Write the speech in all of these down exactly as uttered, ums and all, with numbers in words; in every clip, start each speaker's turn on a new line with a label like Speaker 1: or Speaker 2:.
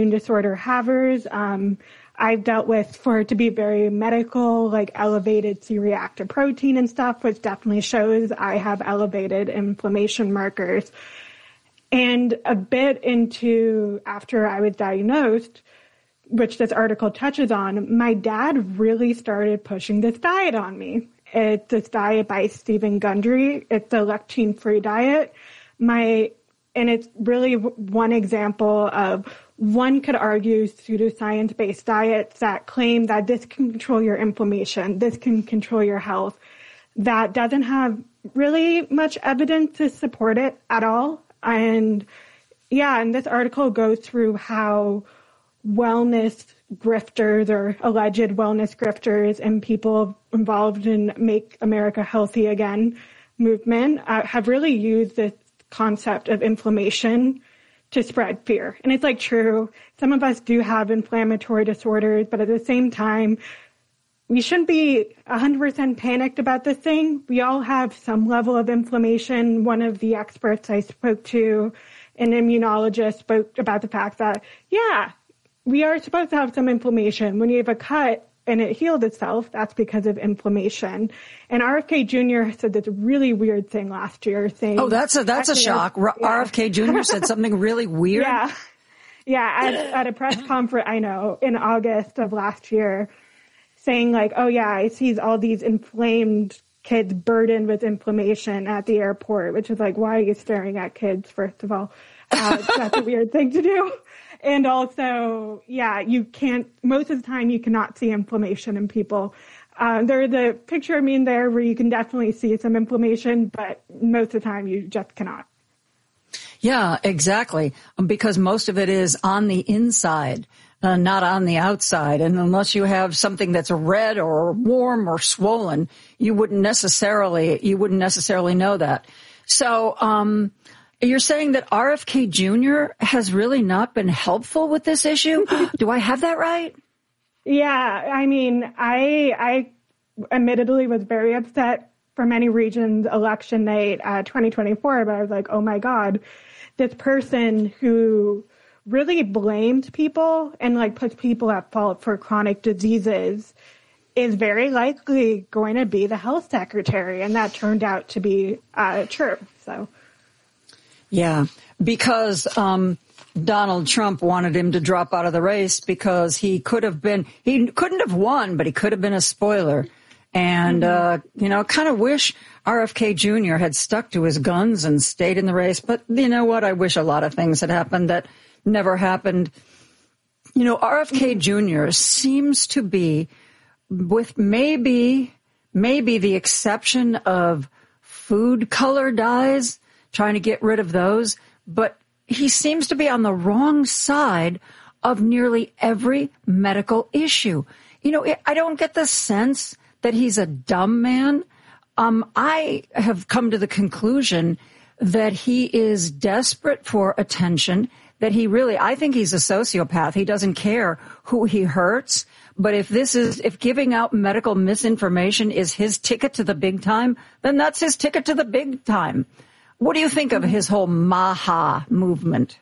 Speaker 1: disorder havers. Um, I've dealt with, for it to be very medical, like elevated C-reactive protein and stuff, which definitely shows I have elevated inflammation markers. And a bit into after I was diagnosed, which this article touches on, my dad really started pushing this diet on me. It's this diet by Stephen Gundry. It's the lectin-free diet. My, and it's really one example of, one could argue, pseudoscience-based diets that claim that this can control your inflammation, this can control your health, that doesn't have really much evidence to support it at all. And yeah, and this article goes through how wellness grifters or alleged wellness grifters and people involved in Make America Healthy Again movement uh, have really used this concept of inflammation to spread fear. And it's like true, some of us do have inflammatory disorders, but at the same time, we shouldn't be one hundred percent panicked about this thing. We all have some level of inflammation. One of the experts I spoke to, an immunologist, spoke about the fact that, yeah, we are supposed to have some inflammation. When you have a cut and it healed itself, that's because of inflammation. And R F K Junior said this really weird thing last year, saying,
Speaker 2: "Oh, that's a that's a shock." Yeah. R F K Junior said something really weird.
Speaker 1: Yeah, yeah, at, at a press conference, I know, in August of last year, saying like, "Oh yeah, I see all these inflamed kids burdened with inflammation at the airport," which is like, why are you staring at kids? First of all, uh, that's a weird thing to do. And also, yeah, you can't, most of the time you cannot see inflammation in people. Uh, there's a picture of me in there where you can definitely see some inflammation, but most of the time you just cannot.
Speaker 2: Yeah, exactly. Because most of it is on the inside, uh, not on the outside. And unless you have something that's red or warm or swollen, you wouldn't necessarily, you wouldn't necessarily know that. So, um, you're saying that R F K Junior has really not been helpful with this issue? Do I have that right?
Speaker 1: Yeah, I mean, I I admittedly was very upset for many regions election night uh, twenty twenty-four, but I was like, oh my God, this person who really blamed people and like puts people at fault for chronic diseases is very likely going to be the health secretary. And that turned out to be uh, true. So.
Speaker 2: Yeah, because um, Donald Trump wanted him to drop out of the race because he could have been, he couldn't have won, but he could have been a spoiler. And, mm-hmm. uh, you know, kind of wish R F K Junior had stuck to his guns and stayed in the race. But you know what? I wish a lot of things had happened that never happened. You know, R F K Junior seems to be, with maybe, maybe the exception of food color dyes, trying to get rid of those, but he seems to be on the wrong side of nearly every medical issue. You know, I don't get the sense that he's a dumb man. Um, I have come to the conclusion that he is desperate for attention, that he really, I think he's a sociopath. He doesn't care who he hurts. But if this is, if giving out medical misinformation is his ticket to the big time, then that's his ticket to the big time. What do you think of his whole Maha movement?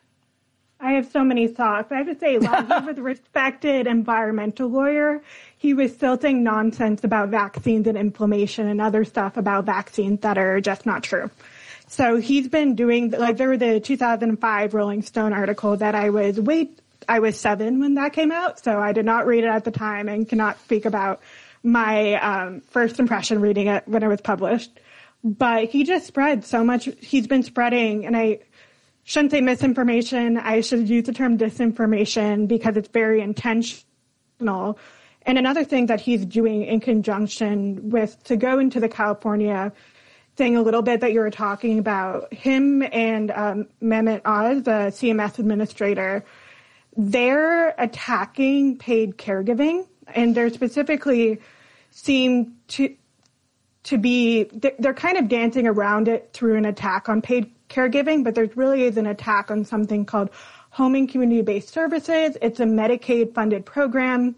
Speaker 1: I have so many thoughts. I have to say, while he was a respected environmental lawyer, he was still saying nonsense about vaccines and inflammation and other stuff about vaccines that are just not true. So he's been doing, like, there was the two thousand five Rolling Stone article that I was, wait, I was seven when that came out, so I did not read it at the time and cannot speak about my um, first impression reading it when it was published. But he just spread so much. He's been spreading, and I shouldn't say misinformation. I should use the term disinformation because it's very intentional. And another thing that he's doing in conjunction with, to go into the California thing a little bit that you were talking about, him and um, Mehmet Oz, the C M S administrator, they're attacking paid caregiving, and they're specifically seem to to be, they're kind of dancing around it through an attack on paid caregiving, but there really is an attack on something called home and community-based services. It's a Medicaid-funded program.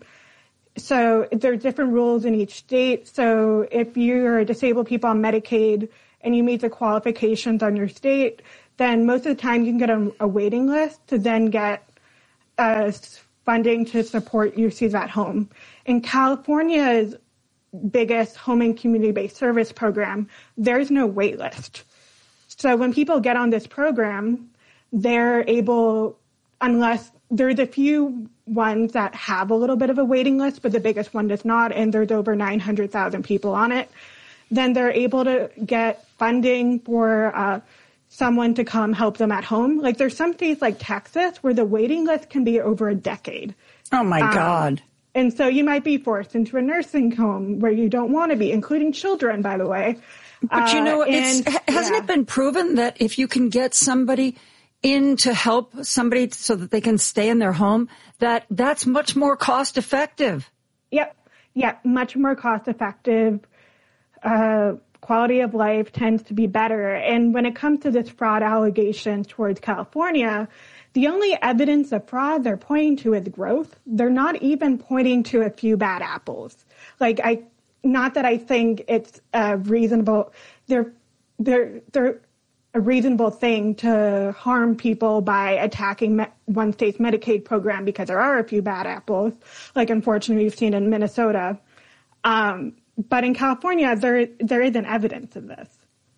Speaker 1: So there's different rules in each state. So if you're disabled people on Medicaid and you meet the qualifications on your state, then most of the time you can get a, a waiting list to then get uh, funding to support U Cs at home. In California's biggest home and community-based service program, there's no wait list. So when people get on this program, they're able, unless there's a few ones that have a little bit of a waiting list, but the biggest one does not, and there's over nine hundred thousand people on it, then they're able to get funding for uh, someone to come help them at home. Like there's some states like Texas where the waiting list can be over a decade.
Speaker 2: Oh my um, God.
Speaker 1: And so you might be forced into a nursing home where you don't want to be, including children, by the way.
Speaker 2: But you know,
Speaker 1: uh, and,
Speaker 2: it's, hasn't yeah. it been proven that if you can get somebody in to help somebody so that they can stay in their home, that that's much more cost effective?
Speaker 1: Yep. Yeah, much more cost effective. Uh, quality of life tends to be better. And when it comes to this fraud allegations towards California, the only evidence of fraud they're pointing to is growth. They're not even pointing to a few bad apples. Like I, not that I think it's a reasonable, they're, they're, they're a reasonable thing to harm people by attacking me- one state's Medicaid program because there are a few bad apples, like unfortunately we've seen in Minnesota. Um, But in California, there there isn't evidence of this.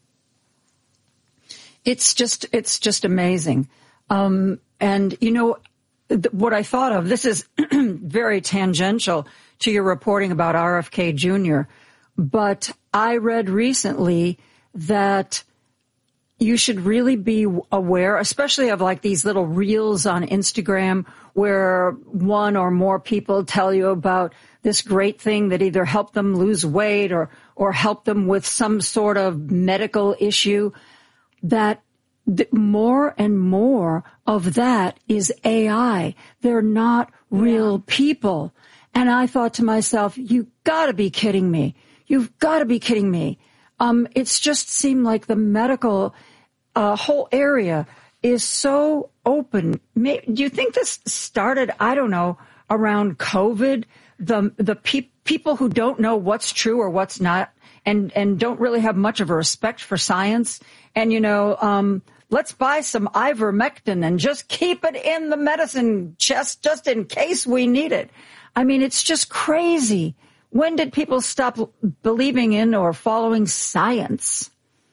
Speaker 2: It's just it's just amazing. Um, and, you know, th- what I thought of, this is very tangential to your reporting about R F K Junior, but I read recently that you should really be aware, especially of like these little reels on Instagram where one or more people tell you about this great thing that either helped them lose weight or, or help them with some sort of medical issue, that the more and more of that is A I. They're not real yeah. people. And I thought to myself, you gotta be kidding me. You've gotta be kidding me. Um, it's just seemed like the medical uh, whole area is so open. May, do you think this started, I don't know, around COVID? The the pe- people who don't know what's true or what's not, and, and don't really have much of a respect for science. And, you know, um, let's buy some ivermectin and just keep it in the medicine chest just in case we need it. I mean, it's just crazy. When did people stop believing in or following science?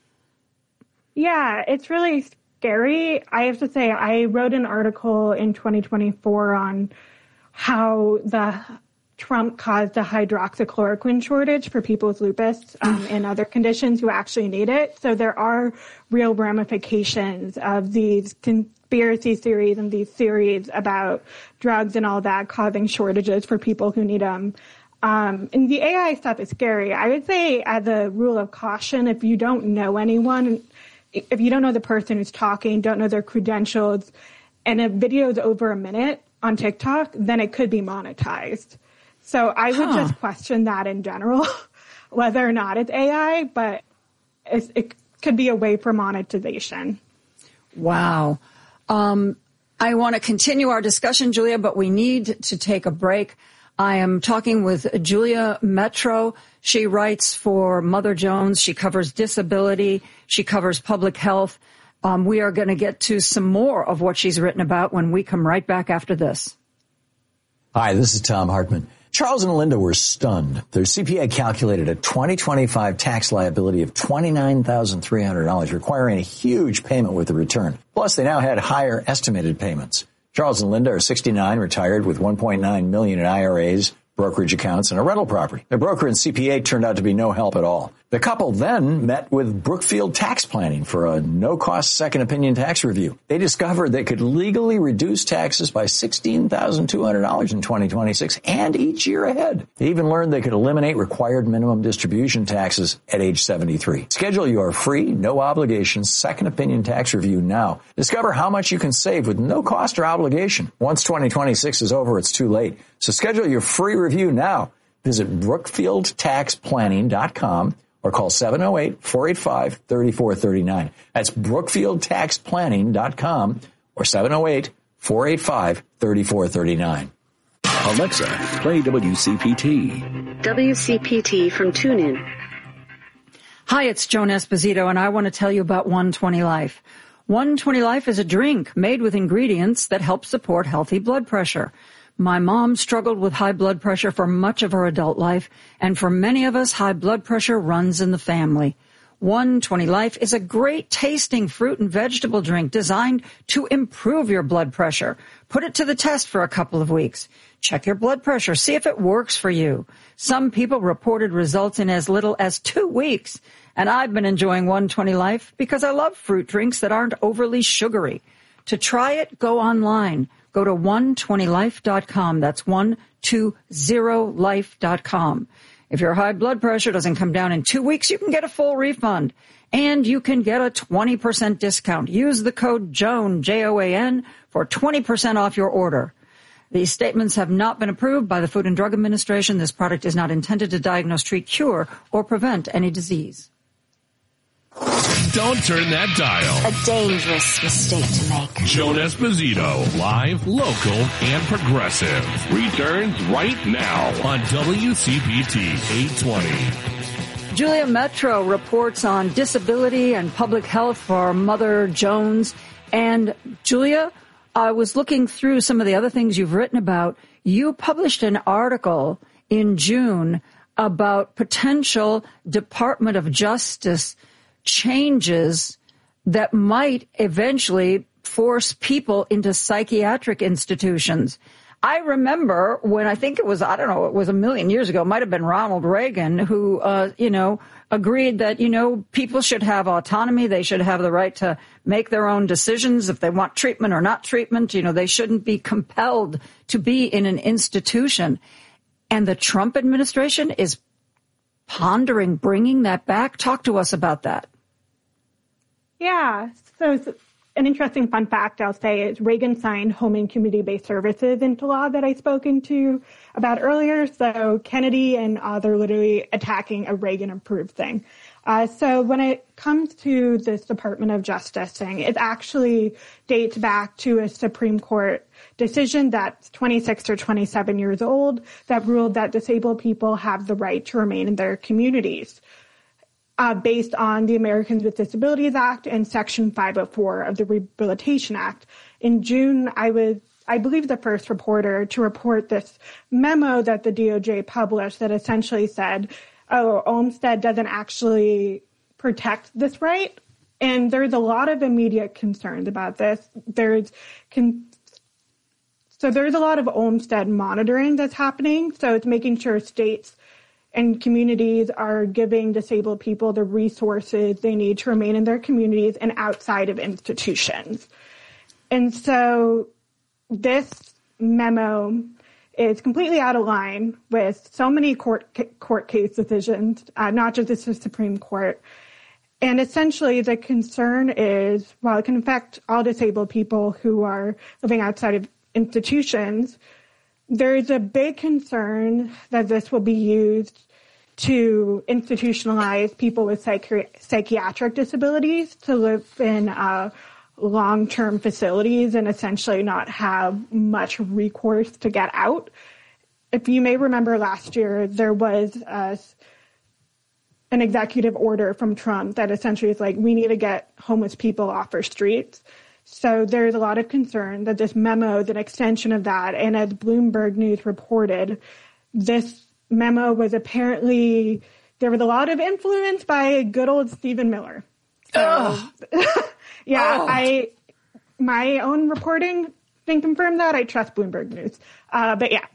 Speaker 1: Yeah, it's really scary. I have to say, I wrote an article in twenty twenty-four on how the Trump caused a hydroxychloroquine shortage for people with lupus um, and other conditions who actually need it. So there are real ramifications of these conspiracy theories and these theories about drugs and all that causing shortages for people who need them. Um, and the A I stuff is scary. I would say as a rule of caution, if you don't know anyone, if you don't know the person who's talking, don't know their credentials, and a video is over a minute on TikTok, then it could be monetized. So I would huh. just question that in general, whether or not it's A I, but it's, it could be a way for monetization.
Speaker 2: Wow. Um, I want to continue our discussion, Julia, but we need to take a break. I am talking with Julia Metro. She writes for Mother Jones. She covers disability. She covers public health. Um, we are going to get to some more of what she's written about when we come right back after this.
Speaker 3: Hi, this is Tom Hartman. Charles and Linda were stunned. Their C P A calculated a twenty twenty-five tax liability of twenty-nine thousand three hundred dollars, requiring a huge payment with the return. Plus, they now had higher estimated payments. Charles and Linda are sixty-nine, retired with one point nine million dollars in I R As, brokerage accounts, and a rental property. Their broker and C P A turned out to be no help at all. The couple then met with Brookfield Tax Planning for a no-cost second opinion tax review. They discovered they could legally reduce taxes by sixteen thousand two hundred dollars in twenty twenty-six and each year ahead. They even learned they could eliminate required minimum distribution taxes at age seventy-three. Schedule your free, no-obligation second opinion tax review now. Discover how much you can save with no cost or obligation. Once twenty twenty-six is over, it's too late. So schedule your free review now. Visit brookfield tax planning dot com or call seven oh eight, four eight five, three four three nine. That's brookfield tax planning dot com or seven oh eight, four eight five, three four three nine.
Speaker 4: Alexa, play W C P T.
Speaker 5: W C P T from TuneIn.
Speaker 2: Hi, it's Joan Esposito, and I want to tell you about one twenty Life. one twenty Life is a drink made with ingredients that help support healthy blood pressure. My mom struggled with high blood pressure for much of her adult life, and for many of us, high blood pressure runs in the family. one twenty Life is a great tasting fruit and vegetable drink designed to improve your blood pressure. Put it to the test for a couple of weeks. Check your blood pressure. See if it works for you. Some people reported results in as little as two weeks. And I've been enjoying one twenty Life because I love fruit drinks that aren't overly sugary. To try it, go online. Go to one twenty life dot com. That's one twenty life dot com. If your high blood pressure doesn't come down in two weeks, you can get a full refund. And you can get a twenty percent discount. Use the code JOAN, J O A N, for twenty percent off your order. These statements have not been approved by the Food and Drug Administration. This product is not intended to diagnose, treat, cure, or prevent any disease.
Speaker 6: Don't turn that dial.
Speaker 7: A dangerous mistake to make.
Speaker 6: Joan Esposito, live, local, and progressive. Returns right now on W C P T eight twenty.
Speaker 2: Julia Metro reports on disability and public health for Mother Jones. And Julia, I was looking through some of the other things you've written about. You published an article in June about potential Department of Justice changes that might eventually force people into psychiatric institutions. I remember when I think it was, I don't know, it was a million years ago, it might have been Ronald Reagan who, uh, you know, agreed that, you know, people should have autonomy. They should have the right to make their own decisions if they want treatment or not treatment. You know, they shouldn't be compelled to be in an institution. And the Trump administration is pondering bringing that back. Talk to us about that.
Speaker 1: Yeah. So it's an interesting fun fact I'll say is Reagan signed home and community-based services into law that I spoken to about earlier. So Kennedy and other literally attacking a Reagan-approved thing. Uh, so when it comes to this Department of Justice thing, it actually dates back to a Supreme Court decision that's twenty-six or twenty-seven years old that ruled that disabled people have the right to remain in their communities. Uh, based on the Americans with Disabilities Act and Section five oh four of the Rehabilitation Act. In June, I was, I believe, the first reporter to report this memo that the D O J published that essentially said, oh, Olmstead doesn't actually protect this right. And there's a lot of immediate concerns about this. There's con- so there's a lot of Olmstead monitoring that's happening. So it's making sure states and communities are giving disabled people the resources they need to remain in their communities and outside of institutions. And so this memo is completely out of line with so many court court case decisions, uh, not just the Supreme Court. And essentially the concern is, while it can affect all disabled people who are living outside of institutions, there's a big concern that this will be used to institutionalize people with psychi- psychiatric disabilities to live in uh, long-term facilities and essentially not have much recourse to get out. If you may remember last year, there was uh, an executive order from Trump that essentially is like, we need to get homeless people off our streets. So there's a lot of concern that this memo is an extension of that. And as Bloomberg News reported, this memo was apparently, there was a lot of influence by good old Stephen Miller. So, yeah, oh. I, my own reporting can confirm that. I trust Bloomberg News. Uh, but yeah.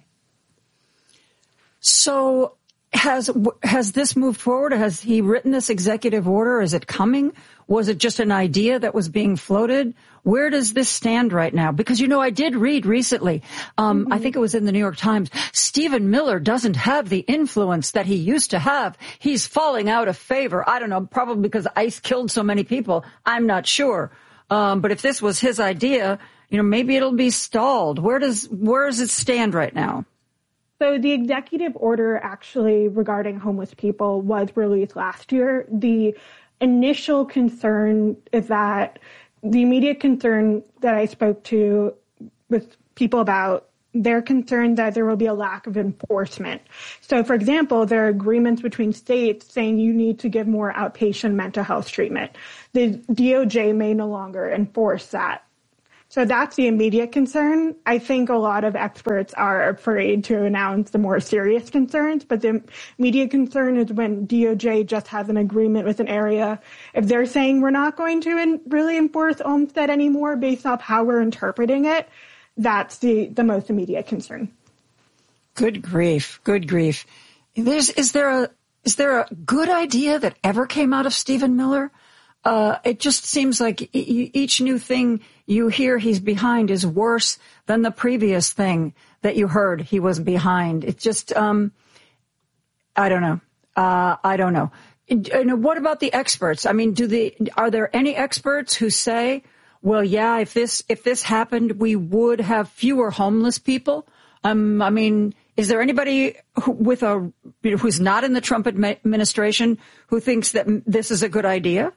Speaker 2: So has, has this moved forward? Has he written this executive order? Is it coming? Was it just an idea that was being floated? Where does this stand right now? Because, you know, I did read recently, um, mm-hmm. I think it was in the New York Times, Stephen Miller doesn't have the influence that he used to have. He's falling out of favor. I don't know, probably because ICE killed so many people. I'm not sure. Um, but if this was his idea, you know, maybe it'll be stalled. Where does, where does it stand right now?
Speaker 1: So the executive order actually regarding homeless people was released last year. The initial concern is that the immediate concern that I spoke to with people about they're concerned that there will be a lack of enforcement. So, for example, there are agreements between states saying you need to give more outpatient mental health treatment. The D O J may no longer enforce that. So that's the immediate concern. I think a lot of experts are afraid to announce the more serious concerns, but the immediate concern is when D O J just has an agreement with an area. If they're saying we're not going to in, really enforce Olmstead anymore based off how we're interpreting it, that's the, the most immediate concern.
Speaker 2: Good grief. Good grief. There's, is there a, is there a good idea that ever came out of Stephen Miller? Uh, it just seems like each new thing you hear he's behind is worse than the previous thing that you heard he was behind. It's just, um, I don't know. Uh, I don't know. And what about the experts? I mean, do the, are there any experts who say, well, yeah, if this, if this happened, we would have fewer homeless people? Um, I mean, is there anybody who, with a, you know, who's not in the Trump administration who thinks that this is a good idea?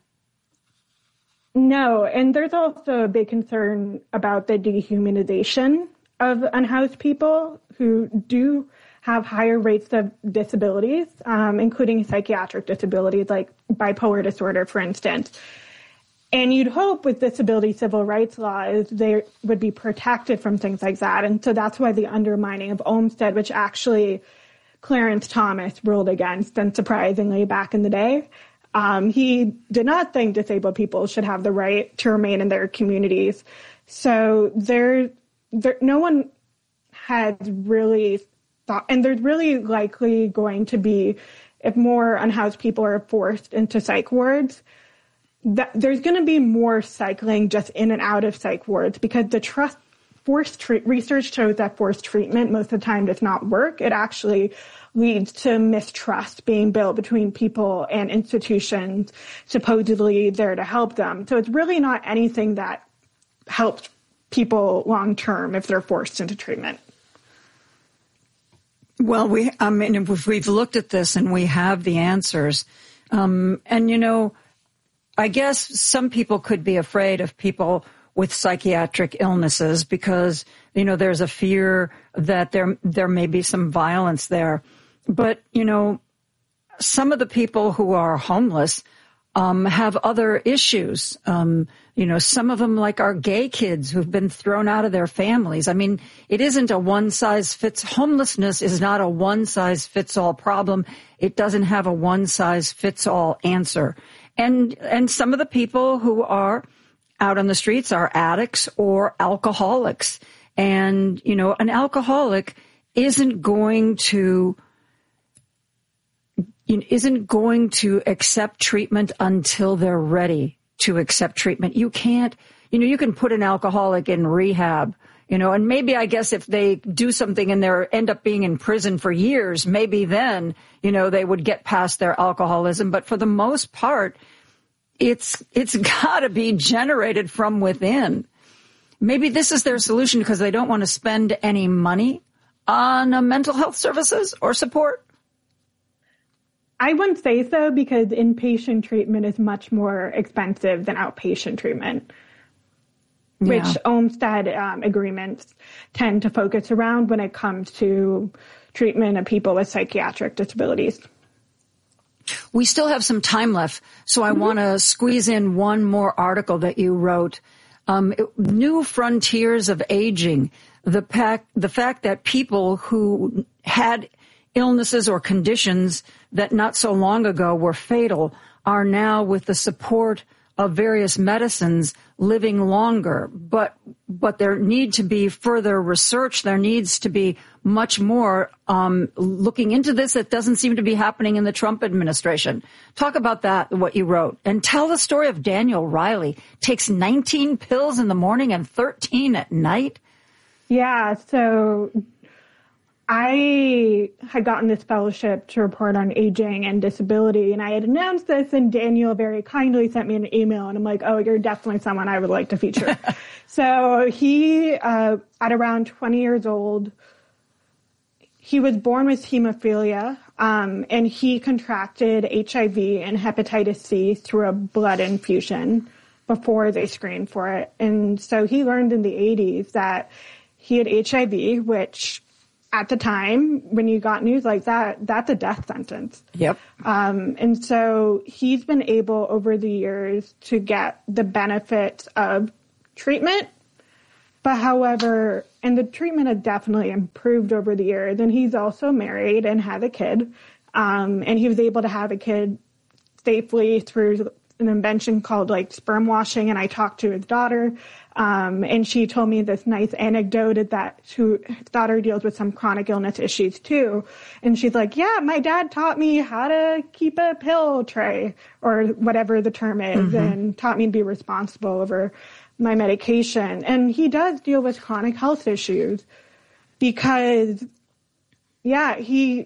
Speaker 1: No, and there's also a big concern about the dehumanization of unhoused people who do have higher rates of disabilities, um, including psychiatric disabilities like bipolar disorder, for instance. And you'd hope with disability civil rights laws, they would be protected from things like that. And so that's why the undermining of Olmstead, which actually Clarence Thomas ruled against, unsurprisingly, back in the day. Um, he did not think disabled people should have the right to remain in their communities. So there, there, no one had really thought, and there's really likely going to be, if more unhoused people are forced into psych wards, that there's going to be more cycling just in and out of psych wards because the trust forced treat, research shows that forced treatment most of the time does not work. It actually leads to mistrust being built between people and institutions supposedly there to help them. So it's really not anything that helps people long term if they're forced into treatment.
Speaker 2: Well, we, I mean, if we've looked at this and we have the answers, um, and you know, I guess some people could be afraid of people with psychiatric illnesses because, you know, there's a fear that there, there may be some violence there. But, you know, some of the people who are homeless um, have other issues. Um, you know, some of them, like, are gay kids who've been thrown out of their families. I mean, it isn't a one-size-fits. Homelessness is not a one-size-fits-all problem. It doesn't have a one-size-fits-all answer. And and some of the people who are out on the streets are addicts or alcoholics. And, you know, an alcoholic isn't going to isn't going to accept treatment until they're ready to accept treatment. You can't, you know, you can put an alcoholic in rehab, you know, and maybe I guess if they do something and they end up being in prison for years, maybe then, you know, they would get past their alcoholism. But for the most part, it's it's got to be generated from within. Maybe this is their solution because they don't want to spend any money on uh, mental health services or support.
Speaker 1: I wouldn't say so because inpatient treatment is much more expensive than outpatient treatment, yeah. which Olmstead um, agreements tend to focus around when it comes to treatment of people with psychiatric disabilities.
Speaker 2: We still have some time left, so I mm-hmm. want to squeeze in one more article that you wrote. Um, it, New Frontiers of Aging, the, pac, the fact that people who had illnesses or conditions that not so long ago were fatal are now, with the support of various medicines, living longer. But but there need to be further research. There needs to be much more um, looking into this that doesn't seem to be happening in the Trump administration. Talk about that, what you wrote, and tell the story of Daniel Riley. Takes nineteen pills in the morning and thirteen at night.
Speaker 1: Yeah, so I had gotten this fellowship to report on aging and disability, and I had announced this, and Daniel very kindly sent me an email, and I'm like, oh, you're definitely someone I would like to feature. So he, uh, at around twenty years old, he was born with hemophilia, um, and he contracted H I V and hepatitis C through a blood infusion before they screened for it. And so he learned in the eighties that he had H I V, which at the time, when you got news like that, that's a death sentence.
Speaker 2: Yep.
Speaker 1: Um, and so he's been able over the years to get the benefits of treatment. But however, and the treatment has definitely improved over the years. And he's also married and had a kid. Um, and he was able to have a kid safely through an invention called like sperm washing. And I talked to his daughter, um, and she told me this nice anecdote that she, his daughter deals with some chronic illness issues too. And she's like, yeah, my dad taught me how to keep a pill tray or whatever the term is, mm-hmm. and taught me to be responsible over my medication. And he does deal with chronic health issues because, yeah, he,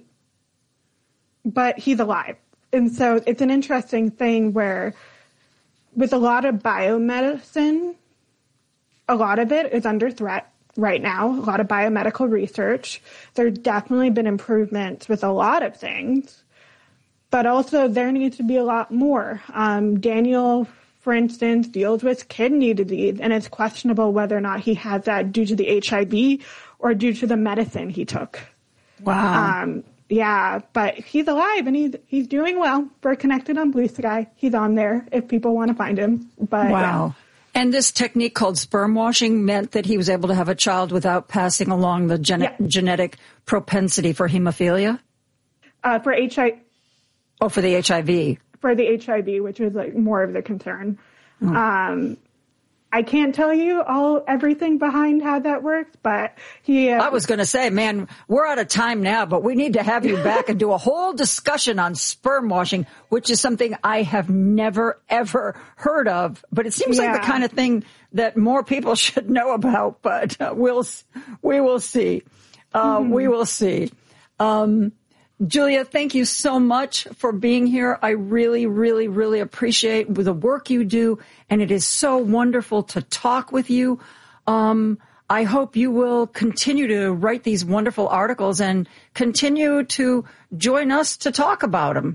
Speaker 1: but he's alive. And so it's an interesting thing where with a lot of biomedicine, a lot of it is under threat right now, a lot of biomedical research. There's definitely been improvements with a lot of things, but also there needs to be a lot more. Um, Daniel, for instance, deals with kidney disease, and it's questionable whether or not he has that due to the H I V or due to the medicine he took.
Speaker 2: Wow.
Speaker 1: Um, Yeah, but he's alive and he's he's doing well. We're connected on Blue Sky. He's on there if people want to find him. But
Speaker 2: wow.
Speaker 1: Yeah.
Speaker 2: And this technique called sperm washing meant that he was able to have a child without passing along the gen-
Speaker 1: yeah.
Speaker 2: genetic propensity for hemophilia?
Speaker 1: Uh, for H I V.
Speaker 2: Oh, for the H I V.
Speaker 1: For the H I V, which was like more of the concern.
Speaker 2: Oh.
Speaker 1: Um, I can't tell you all everything behind how that works, but he... Uh,
Speaker 2: I was going to say, man, we're out of time now, but we need to have you back and do a whole discussion on sperm washing, which is something I have never, ever heard of. But it seems
Speaker 1: yeah.
Speaker 2: like the kind of thing that more people should know about, but uh, we'll, we will see. Uh, mm-hmm. We will see. Um, Julia, thank you so much for being here. I really, really, really appreciate the work you do, and it is so wonderful to talk with you. Um, I hope you will continue to write these wonderful articles and continue to join us to talk about them.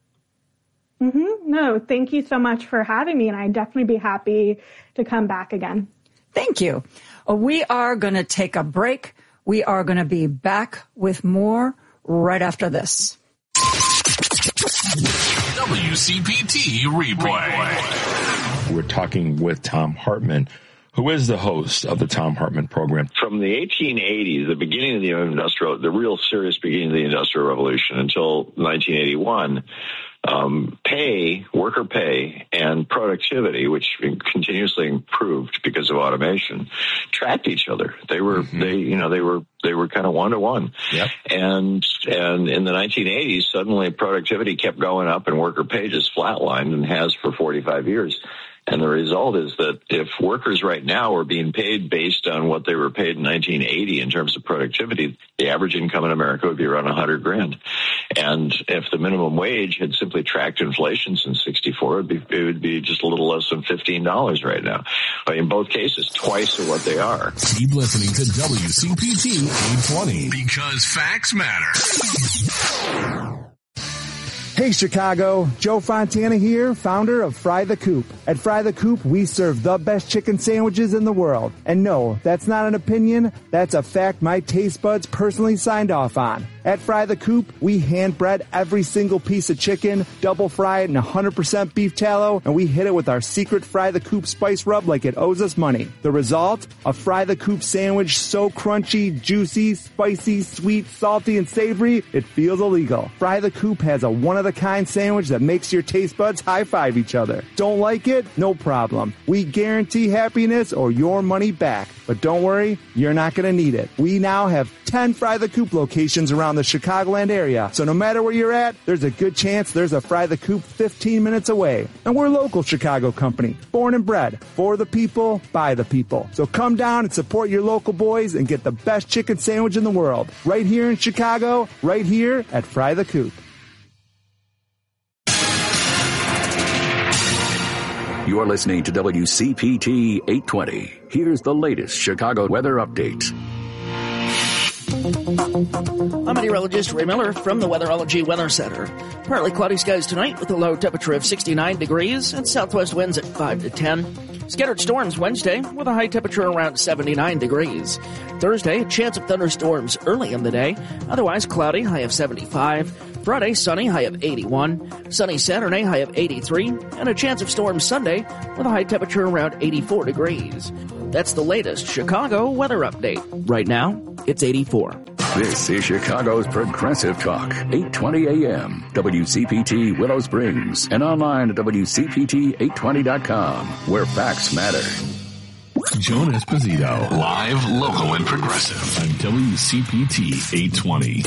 Speaker 1: Mm-hmm. No, thank you so much for having me, and I'd definitely be happy to come back again.
Speaker 2: Thank you. Uh, we are going to take a break. We are going to be back with more right after this.
Speaker 6: W C P T Replay.
Speaker 8: We're talking with Thom Hartmann, who is the host of the Thom Hartmann program.
Speaker 9: From the eighteen eighties, the beginning of the industrial, the real serious beginning of the Industrial Revolution until nineteen eighty-one, um, pay, worker pay, and productivity, which continuously improved because of automation, tracked each other. They were, mm-hmm. they, you know, they were, they were kind of one to one.
Speaker 8: Yep.
Speaker 9: And, and in the nineteen eighties, suddenly productivity kept going up and worker pay just flatlined and has for forty-five years. And the result is that if workers right now are being paid based on what they were paid in nineteen eighty in terms of productivity, the average income in America would be around a hundred grand. And if the minimum wage had simply tracked inflation since sixty-four, it'd be, it would be just a little less than fifteen dollars right now. But in both cases, twice of what they are.
Speaker 6: Keep listening to W C P T eight twenty because facts matter.
Speaker 10: Hey Chicago, Joe Fontana here, founder of Fry the Coop. At Fry the Coop, we serve the best chicken sandwiches in the world. And no, that's not an opinion, that's a fact my taste buds personally signed off on. At Fry the Coop, we hand bread every single piece of chicken, double fry it in one hundred percent beef tallow, and we hit it with our secret Fry the Coop spice rub like it owes us money. The result? A Fry the Coop sandwich so crunchy, juicy, spicy, sweet, salty, and savory, it feels illegal. Fry the Coop has a one-of-a-kind sandwich that makes your taste buds high-five each other. Don't like it? No problem. We guarantee happiness or your money back. But don't worry, you're not going to need it. We now have ten Fry the Coop locations around the Chicagoland area. So no matter where you're at, there's a good chance there's a Fry the Coop fifteen minutes away. And we're a local Chicago company, born and bred, for the people, by the people. So come down and support your local boys and get the best chicken sandwich in the world. Right here in Chicago, right here at Fry the Coop.
Speaker 4: You are listening to W C P T eight twenty. Here's the latest Chicago weather update.
Speaker 11: I'm meteorologist Ray Miller from the Weatherology Weather Center. Partly cloudy skies tonight with a low temperature of sixty-nine degrees and southwest winds at five to ten. Scattered storms Wednesday with a high temperature around seventy-nine degrees. Thursday, a chance of thunderstorms early in the day. Otherwise cloudy, high of seventy-five. Friday, sunny, high of eighty-one. Sunny Saturday, high of eighty-three. And a chance of storms Sunday with a high temperature around eighty-four degrees. That's the latest Chicago weather update. Right now, it's eighty-four.
Speaker 4: This is Chicago's Progressive Talk, eight twenty A M, W C P T Willow Springs, and online at W C P T eight twenty dot com, where facts matter.
Speaker 6: Joan Esposito, live, local, and progressive on W C P T eight twenty.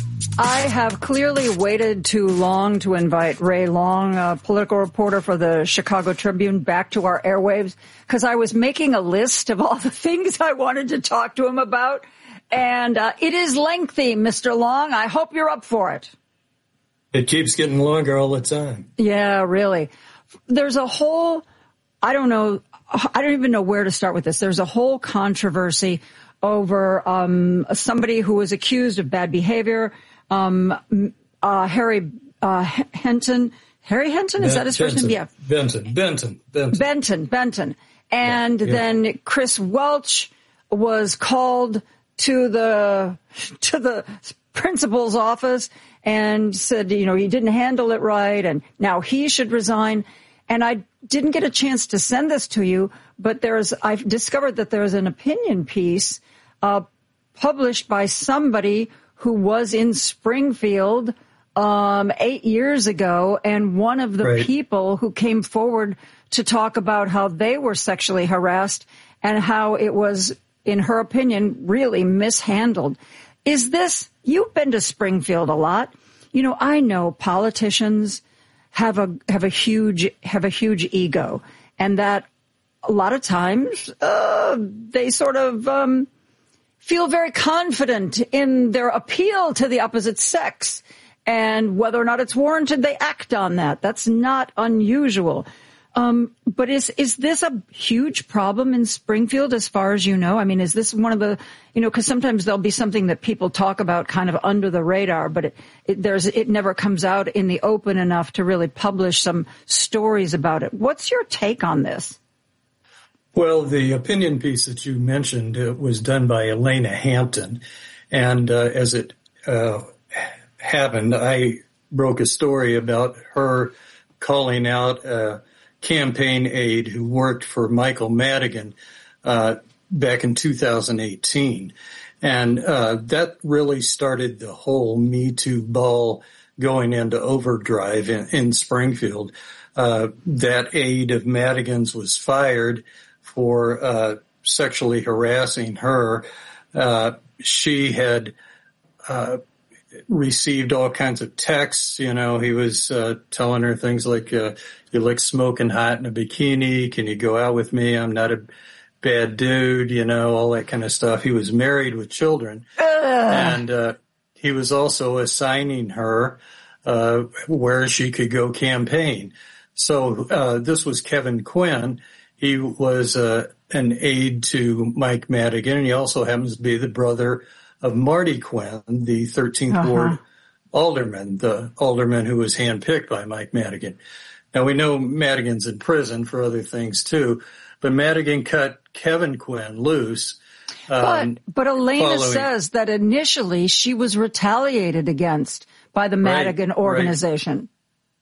Speaker 2: I have clearly waited too long to invite Ray Long, a political reporter for the Chicago Tribune, back to our airwaves because I was making a list of all the things I wanted to talk to him about. And uh, it is lengthy, Mister Long. I hope you're up for it.
Speaker 12: It keeps getting longer all the time.
Speaker 2: Yeah, really. There's a whole, I don't know, I don't even know where to start with this. There's a whole controversy over um, somebody who was accused of bad behavior. Um, uh, Harry uh, Hinton. Harry Hinton? Is that his first name? Yeah.
Speaker 12: Benton. Benton. Benton.
Speaker 2: Benton. Benton. And yeah, yeah. Then Chris Welch was called to the to the principal's office and said, you know, he didn't handle it right, and now he should resign. And I didn't get a chance to send this to you, but there's I've discovered that there's an opinion piece uh, published by somebody who was in Springfield um, eight years ago, and one of the right. people who came forward to talk about how they were sexually harassed and how it was, in her opinion, really mishandled. Is this, you've been to Springfield a lot. You know, I know politicians have a, have a huge, have a huge ego, and that a lot of times, uh, they sort of, um, feel very confident in their appeal to the opposite sex, and whether or not it's warranted, they act on that. That's not unusual. Um, but is, is this a huge problem in Springfield as far as you know? I mean, is this one of the, you know, because sometimes there'll be something that people talk about kind of under the radar, but it, it, there's, it never comes out in the open enough to really publish some stories about it. What's your take on this?
Speaker 12: Well, the opinion piece that you mentioned uh, was done by Elena Hampton. And uh, as it uh, happened, I broke a story about her calling out a campaign aide who worked for Michael Madigan uh, back in two thousand eighteen. And uh, that really started the whole Me Too ball going into overdrive in, in Springfield. Uh, that aide of Madigan's was fired for uh, sexually harassing her. Uh, she had uh, received all kinds of texts. You know, he was uh, telling her things like, uh, you look smoking hot in a bikini. Can you go out with me? I'm not a bad dude, you know, all that kind of stuff. He was married with children. Ugh. And uh, he was also assigning her uh, where she could go campaign. So uh, this was Kevin Quinn. He was uh, an aide to Mike Madigan, and he also happens to be the brother of Marty Quinn, the thirteenth uh-huh. Ward alderman, the alderman who was handpicked by Mike Madigan. Now, we know Madigan's in prison for other things, too, but Madigan cut Kevin Quinn loose. Um,
Speaker 2: but, but Elena following... says that initially she was retaliated against by the Madigan right, organization.
Speaker 12: Right.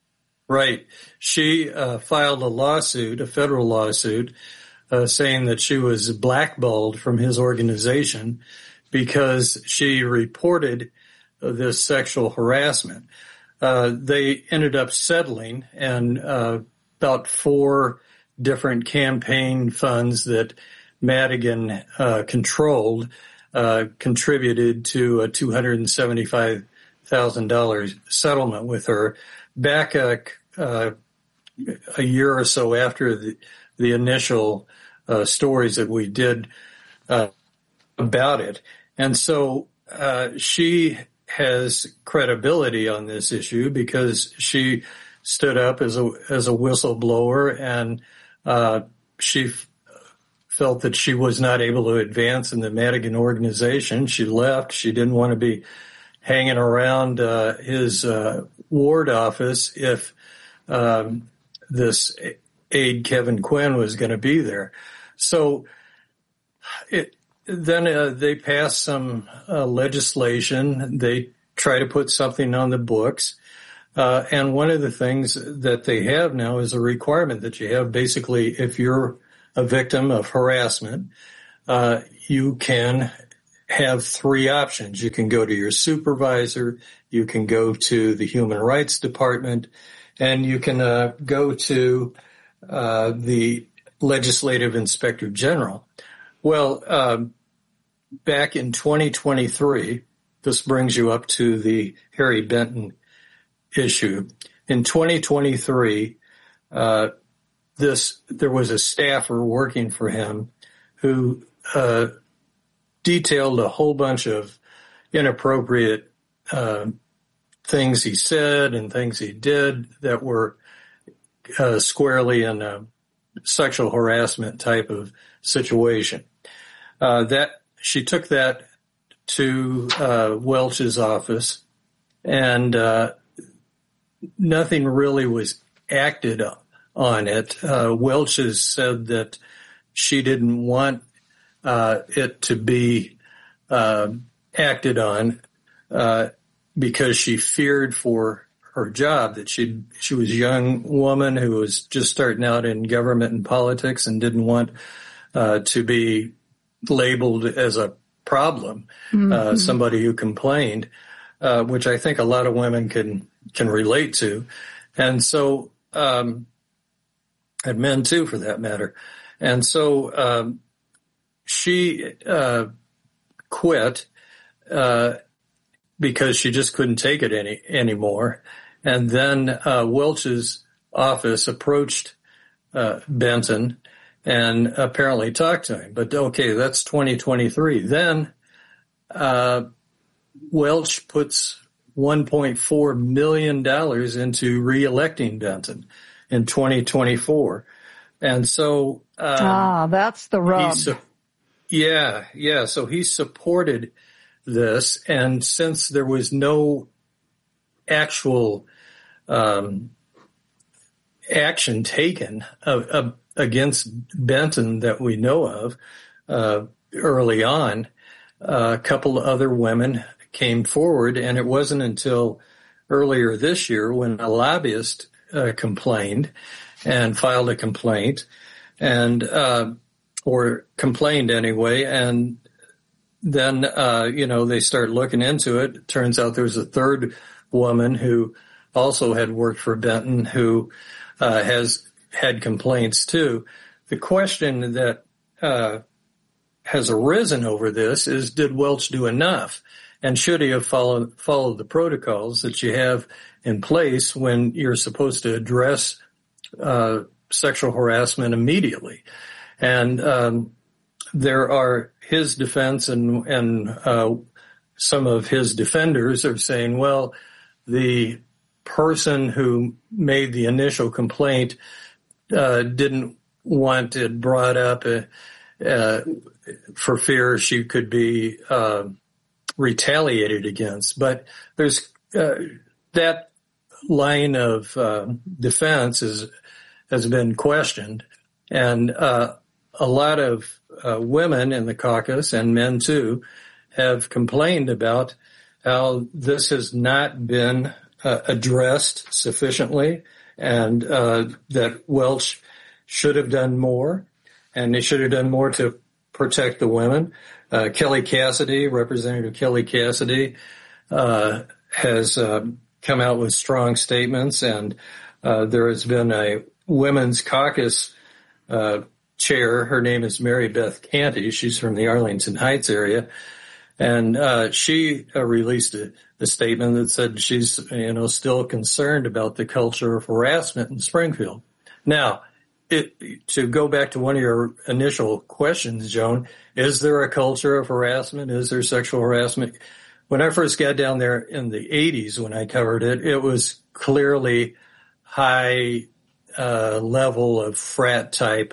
Speaker 12: Right. She uh, filed a lawsuit, a federal lawsuit, uh, saying that she was blackballed from his organization because she reported uh, this sexual harassment. Uh, they ended up settling, and uh, about four different campaign funds that Madigan uh, controlled uh, contributed to a two hundred seventy-five thousand dollars settlement with her. Back uh, uh, a year or so after the, the initial uh, stories that we did uh, about it. And so uh, she has credibility on this issue because she stood up as a as a whistleblower, and uh, she f- felt that she was not able to advance in the Madigan organization. She left. She didn't want to be hanging around uh, his uh, ward office if um, this aide Kevin Quinn was going to be there. So it, then uh, they passed some uh, legislation. They try to put something on the books. Uh, and one of the things that they have now is a requirement that you have basically, if you're a victim of harassment, uh, you can have three options. You can go to your supervisor, you can go to the Human Rights Department, and you can uh, go to uh, the Legislative Inspector General. Well, um, back in twenty twenty-three, this brings you up to the Harry Benton issue. In twenty twenty-three, uh, this, there was a staffer working for him who, uh, detailed a whole bunch of inappropriate, uh, things he said and things he did that were, uh, squarely in a sexual harassment type of situation. Uh, that, she took that to, uh, Welch's office, and, uh, nothing really was acted on it. Uh, Welch has said that she didn't want uh, it to be uh, acted on uh, because she feared for her job, that she she was a young woman who was just starting out in government and politics and didn't want uh, to be labeled as a problem, mm-hmm. uh, somebody who complained, uh, which I think a lot of women can can relate to. And so, um, and men too, for that matter. And so, um, she, uh, quit, uh, because she just couldn't take it any, anymore. And then, uh, Welch's office approached, uh, Benton and apparently talked to him. But okay, that's twenty twenty-three. Then, uh, Welch puts one point four million dollars into reelecting Benton in twenty twenty-four. And so, um,
Speaker 2: ah, that's the rub.
Speaker 12: Su- yeah, yeah. So he supported this. And since there was no actual, um, action taken uh, uh, against Benton that we know of, uh, early on, uh, a couple of other women came forward, and it wasn't until earlier this year when a lobbyist uh, complained and filed a complaint, and uh, or complained anyway, and then uh, you know they start looking into it. It turns out there was a third woman who also had worked for Benton who uh, has had complaints too. The question that uh, has arisen over this is, did Welch do enough? And should he have followed, followed the protocols that you have in place when you're supposed to address uh, sexual harassment immediately? And um, there are his defense and, and uh, some of his defenders are saying, well, the person who made the initial complaint uh, didn't want it brought up uh, uh, for fear she could be uh, retaliated against. But there's uh, that line of uh, defense is, has been questioned, and uh, a lot of uh, women in the caucus and men too have complained about how this has not been uh, addressed sufficiently, and uh, that Welch should have done more, and they should have done more to protect the women. Uh, Kelly Cassidy, Representative Kelly Cassidy, uh, has uh, come out with strong statements, and uh, there has been a women's caucus uh, chair. Her name is Mary Beth Canty. She's from the Arlington Heights area, and uh, she uh, released a, a statement that said she's, you know, still concerned about the culture of harassment in Springfield. Now, It, to go back to one of your initial questions, Joan, is there a culture of harassment? Is there sexual harassment? When I first got down there in the eighties, when I covered it, it was clearly high uh, level of frat type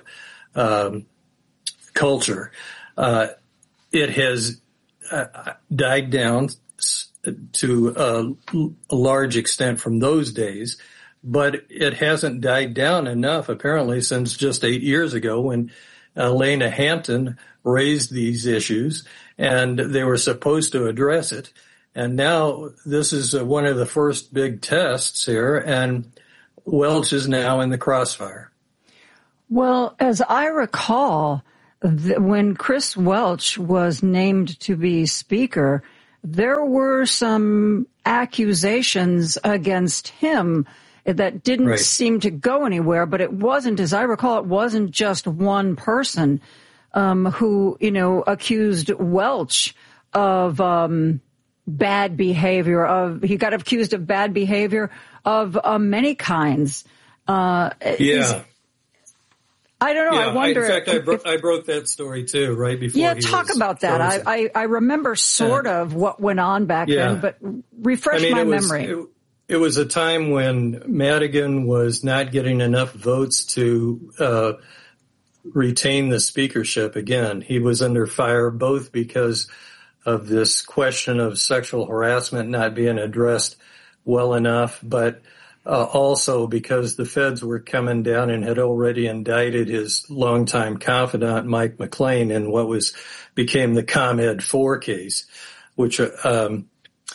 Speaker 12: um, culture. Uh, it has uh, died down to a, a large extent from those days. but it hasn't died down enough, apparently, since just eight years ago when Elena Hampton raised these issues, and they were supposed to address it. And now this is uh, one of the first big tests here, and Welch is now in the crossfire.
Speaker 2: Well, as I recall, th- when Chris Welch was named to be Speaker, there were some accusations against him that didn't
Speaker 12: right.
Speaker 2: seem to go anywhere, but it wasn't, as I recall, it wasn't just one person um, who, you know, accused Welch of um, bad behavior. Of he got accused of bad behavior of uh, many kinds. Uh,
Speaker 12: yeah.
Speaker 2: I don't know.
Speaker 12: Yeah,
Speaker 2: I wonder.
Speaker 12: In fact,
Speaker 2: if,
Speaker 12: I, bro- I broke that story too, right before.
Speaker 2: Yeah,
Speaker 12: he
Speaker 2: talk
Speaker 12: was
Speaker 2: about that. I,
Speaker 12: frozen.
Speaker 2: I I remember sort
Speaker 12: yeah.
Speaker 2: of what went on back
Speaker 12: yeah.
Speaker 2: then, but refresh
Speaker 12: I mean,
Speaker 2: my
Speaker 12: it was,
Speaker 2: memory.
Speaker 12: It, it was a time when Madigan was not getting enough votes to uh, retain the speakership again. He was under fire both because of this question of sexual harassment not being addressed well enough, but uh, also because the feds were coming down and had already indicted his longtime confidant, Mike McLean, in what was became the ComEd four case, which um,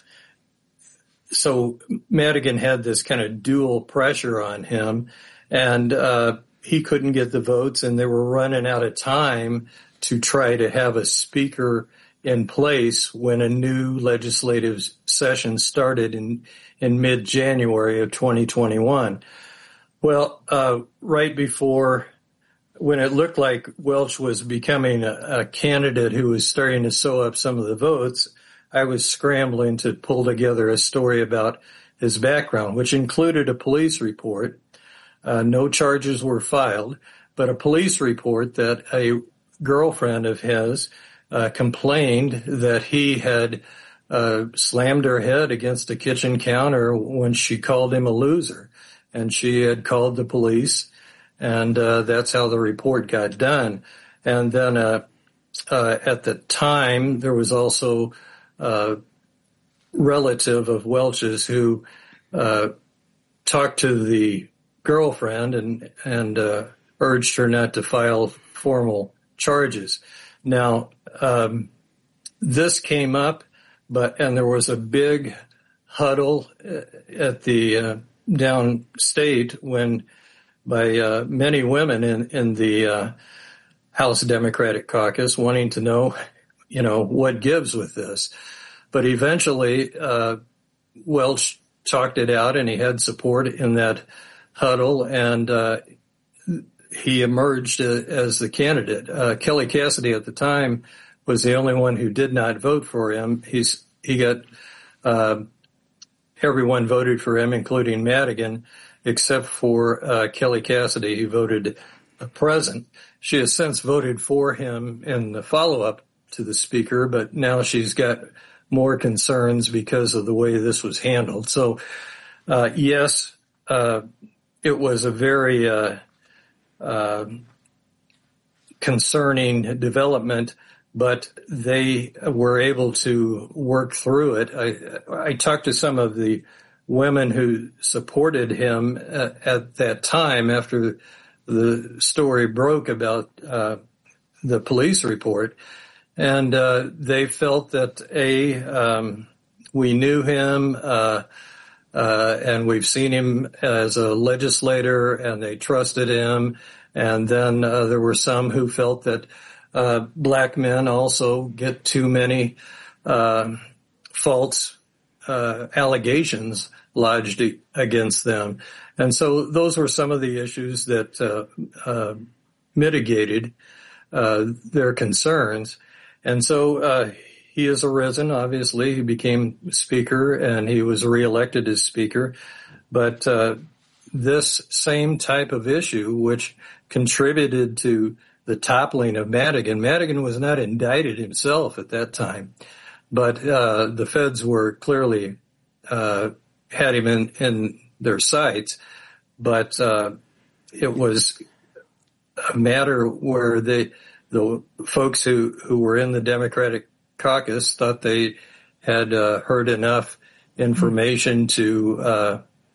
Speaker 12: so Madigan had this kind of dual pressure on him, and uh, he couldn't get the votes, and they were running out of time to try to have a speaker in place when a new legislative session started in, in mid-January of twenty twenty-one. Well, uh, right before, when it looked like Welch was becoming a, a candidate who was starting to sew up some of the votes, I was scrambling to pull together a story about his background, which included a police report. Uh, no charges were filed, but a police report that a girlfriend of his Uh, complained that he had uh, slammed her head against a kitchen counter when she called him a loser, and she had called the police, and uh, that's how the report got done. And then uh, uh, at the time, there was also a relative of Welch's who uh, talked to the girlfriend and and uh, urged her not to file formal charges. Now, um, this came up, but, and there was a big huddle at the, uh, downstate when, by, uh, many women in, in the, uh, House Democratic caucus wanting to know, you know, what gives with this. But eventually, uh, Welch talked it out and he had support in that huddle, and, uh, he emerged as the candidate. Uh, Kelly Cassidy at the time was the only one who did not vote for him. He's, he got, uh, everyone voted for him, including Madigan, except for, uh, Kelly Cassidy, who voted present. She has since voted for him in the follow-up to the speaker, but now she's got more concerns because of the way this was handled. So, uh, yes, uh, it was a very, uh, Uh, concerning development, but they were able to work through it. I, I talked to some of the women who supported him at, at that time after the story broke about uh, the police report, and uh, they felt that, A, um, we knew him, uh, Uh, and we've seen him as a legislator, and they trusted him. And then uh, there were some who felt that uh, black men also get too many uh, false uh, allegations lodged against them. And so those were some of the issues that uh, uh, mitigated uh, their concerns. And so uh he has arisen, obviously. He became speaker, and he was reelected as speaker. But uh, this same type of issue, which contributed to the toppling of Madigan, Madigan was not indicted himself at that time, but uh, the feds were clearly uh, had him in, in their sights. But uh, it was a matter where they, the folks who, who were in the Democratic caucus thought they had uh, heard enough information to uh,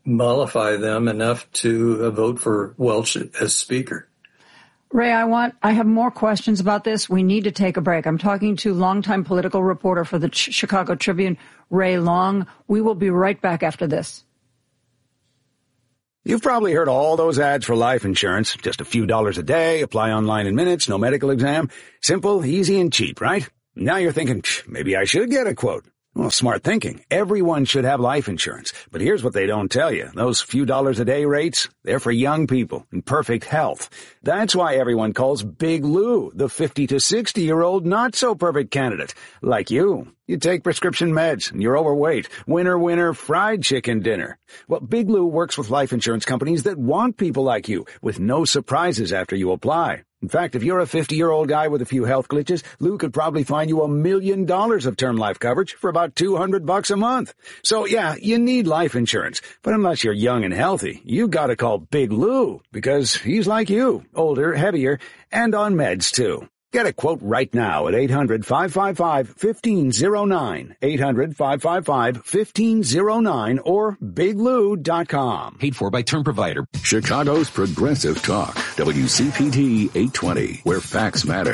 Speaker 12: mollify them enough to uh, vote for Welch as Speaker.
Speaker 2: Ray, I want, I have more questions about this. We need to take a break. I'm talking to longtime political reporter for the Ch- Chicago Tribune, Ray Long. We will be right back after this.
Speaker 13: You've probably heard all those ads for life insurance. Just a few dollars a day, apply online in minutes, no medical exam. Simple, easy, and cheap, right? Now you're thinking, maybe I should get a quote. Well, smart thinking. Everyone should have life insurance. But here's what they don't tell you. Those few dollars a day rates, they're for young people in perfect health. That's why everyone calls Big Lou the fifty to sixty-year-old not-so-perfect candidate. Like you. You take prescription meds, and you're overweight. Winner, winner, fried chicken dinner. Well, Big Lou works with life insurance companies that want people like you, with no surprises after you apply. In fact, if you're a fifty-year-old guy with a few health glitches, Lou could probably find you a million dollars of term life coverage for about two hundred bucks a month. So yeah, you need life insurance. But unless you're young and healthy, you gotta call Big Lou, because he's like you, older, heavier, and on meds too. Get a quote right now at eight hundred, five five five, one five zero nine, eight hundred, five five five, one five zero nine, or big lou dot com.
Speaker 4: Paid for by Term Provider. Chicago's Progressive Talk, W C P T eight twenty, where facts matter.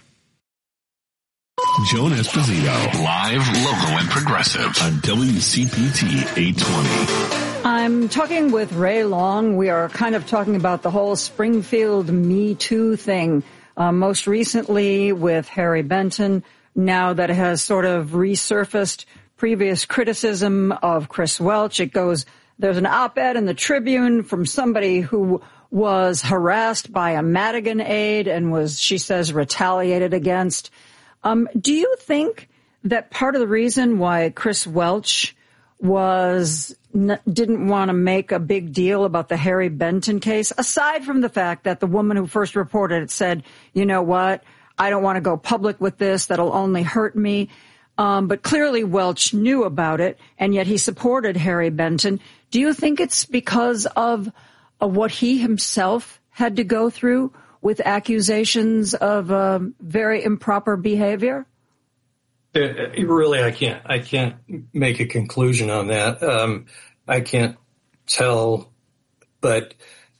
Speaker 6: Joan Esposito, live, local, and progressive on W C P T eight twenty.
Speaker 2: I'm talking with Ray Long. We are kind of talking about the whole Springfield Me Too thing. Uh, most recently with Harry Benton, now that it has sort of resurfaced previous criticism of Chris Welch. It goes, there's an op-ed in the Tribune from somebody who was harassed by a Madigan aide and was, she says, retaliated against. Um, do you think that part of the reason why Chris Welch was n- didn't want to make a big deal about the Harry Benton case, aside from the fact that the woman who first reported it said, you know what, I don't want to go public with this, that'll only hurt me. Um, but clearly Welch knew about it, and yet he supported Harry Benton. Do you think it's because of, of what he himself had to go through with accusations of uh, very improper behavior?
Speaker 12: It, it really, I can't. I can't make a conclusion on that. Um, I can't tell, but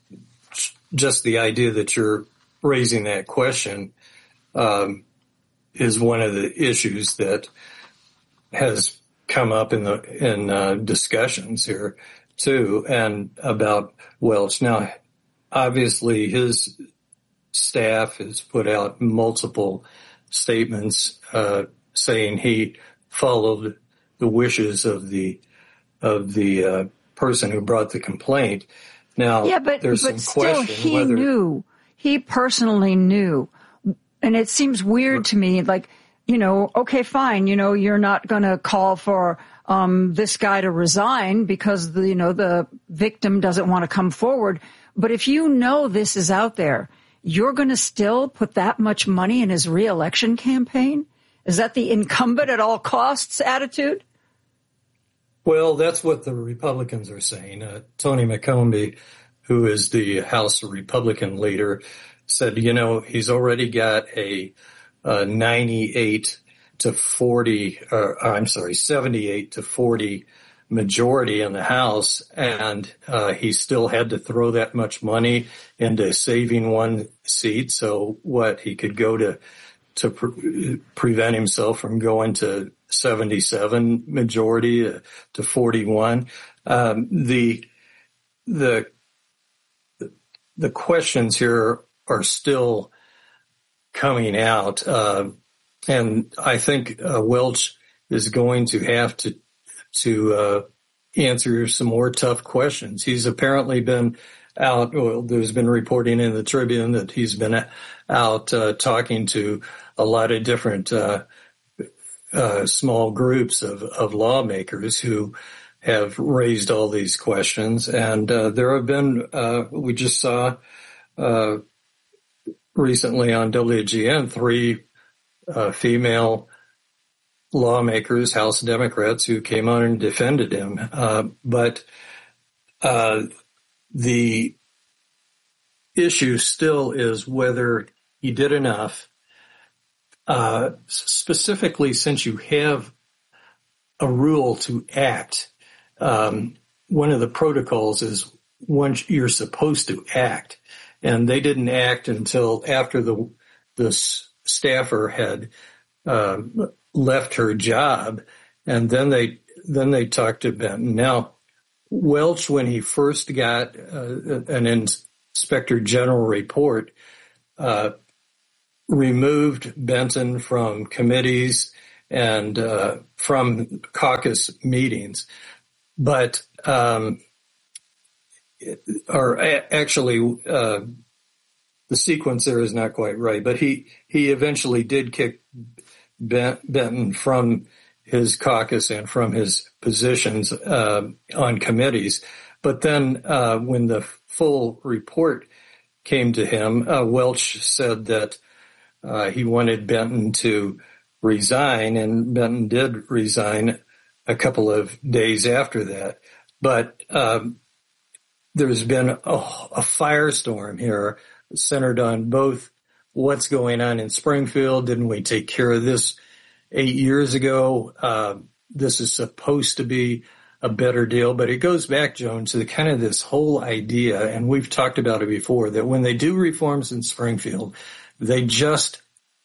Speaker 12: just the idea that you're raising that question um, is one of the issues that has come up in the in uh, discussions here too, and about Welch. Now, obviously, his staff has put out multiple statements uh, saying he followed the wishes of the of the uh, person who brought the complaint. Now,
Speaker 2: yeah, but,
Speaker 12: there's
Speaker 2: but
Speaker 12: some
Speaker 2: still,
Speaker 12: question
Speaker 2: he
Speaker 12: whether
Speaker 2: knew. He personally knew. And it seems weird to me, like, you know, okay, fine, you know, you're not going to call for um this guy to resign because, the, you know, the victim doesn't want to come forward. But if you know this is out there, you're going to still put that much money in his reelection campaign? Is that the incumbent at all costs attitude?
Speaker 12: Well, that's what the Republicans are saying. Uh, Tony McCombie, who is the House Republican leader, said, you know, he's already got a, a ninety-eight to forty, uh, I'm sorry, seventy-eight to forty majority in the House, and uh, he still had to throw that much money into saving one seat. So what, he could go to to pre- prevent himself from going to seventy-seven majority uh, to forty-one. Um, the the the questions here are still coming out, uh, and I think uh, Welch is going to have to to uh, answer some more tough questions. He's apparently been out. Well, there's been reporting in the Tribune that he's been out uh, talking to a lot of different uh, uh, small groups of, of lawmakers who have raised all these questions. And uh, there have been, uh, we just saw uh, recently on W G N, three uh, female lawmakers, House Democrats, who came on and defended him. Uh, but uh, the issue still is whether he did enough, uh, specifically since you have a rule to act. Um, one of the protocols is once you're supposed to act, and they didn't act until after the the staffer had uh, left her job, and then they then they talked to Benton. Now, Welch, when he first got uh, an inspector general report, uh, removed Benton from committees and uh, from caucus meetings, but um, or actually uh, the sequence there is not quite right. But he he eventually did kick Benton from his caucus and from his positions uh, on committees. But then uh, when the full report came to him, uh, Welch said that uh, he wanted Benton to resign, and Benton did resign a couple of days after that. But um, there's been a, a firestorm here centered on both what's going on in Springfield. Didn't we take care of this eight years ago? Uh, this is supposed to be a better deal, but it goes back, Joan, to the kind of this whole idea, and we've talked about it before, that when they do reforms in Springfield, they just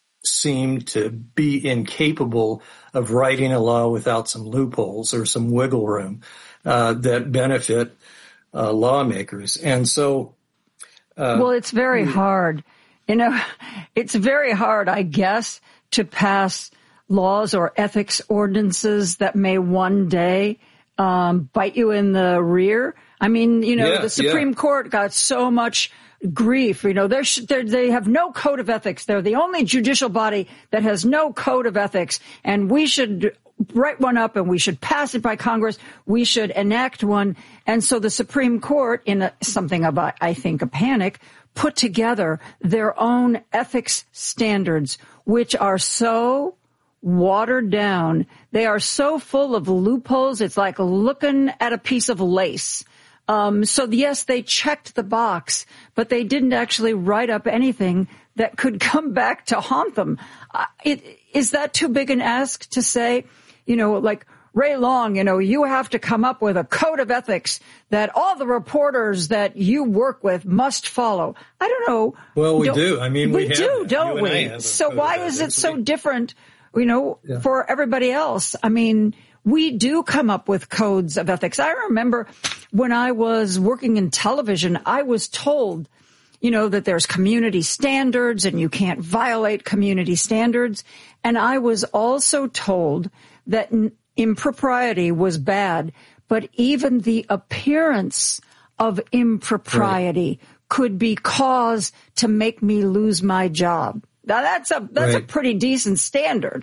Speaker 12: seem to be incapable of writing a law without some loopholes or some wiggle room uh, that benefit uh, lawmakers. And so, uh,
Speaker 2: well, it's very hard. You know, it's very hard, I guess, to pass laws or ethics ordinances that may one day um, bite you in the rear. I mean, you know,
Speaker 12: yeah,
Speaker 2: the Supreme
Speaker 12: yeah.
Speaker 2: Court got so much grief. You know, they're, they're, they have no code of ethics. They're the only judicial body that has no code of ethics, and we should write one up and we should pass it by Congress. We should enact one. And so the Supreme Court, in a, something of, a, I think, a panic, put together their own ethics standards, which are so watered down. They are so full of loopholes. It's like looking at a piece of lace. Um, so yes, they checked the box, but they didn't actually write up anything that could come back to haunt them. Uh, it, is that too big an ask to say, you know, like Ray Long, you know, you have to come up with a code of ethics that all the reporters that you work with must follow? I don't know.
Speaker 12: Well, we do. I mean, we,
Speaker 2: we
Speaker 12: have
Speaker 2: do,
Speaker 12: that.
Speaker 2: don't we? So why is it so different, you know, yeah. for everybody else? I mean, we do come up with codes of ethics. I remember when I was working in television, I was told, you know, that there's community standards and you can't violate community standards. And I was also told that impropriety was bad, but even the appearance of impropriety right. could be cause to make me lose my job. Now that's a, that's right. a pretty decent standard.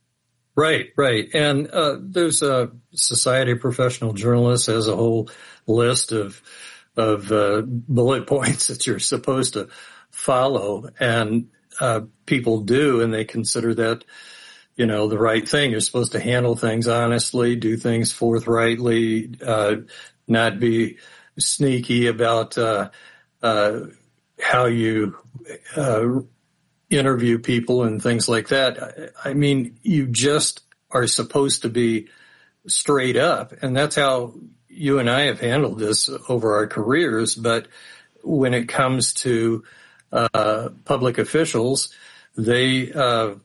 Speaker 12: Right, right. And uh, there's a Society of Professional Journalists has a whole list of of uh, bullet points that you're supposed to follow, and uh, people do, and they consider that, you know, the right thing. You're supposed to handle things honestly, do things forthrightly, uh, not be sneaky about uh, uh, how you uh interview people and things like that. I mean, you just are supposed to be straight up, and that's how you and I have handled this over our careers. But when it comes to uh, public officials, they uh,